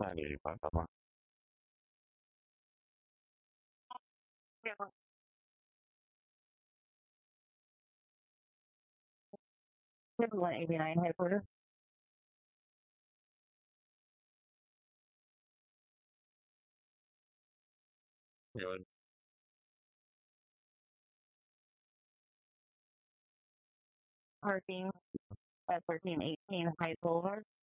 985 Papa. Yeah. Number 189 headquarters. Good. 13 at 1318 Heights Boulevard.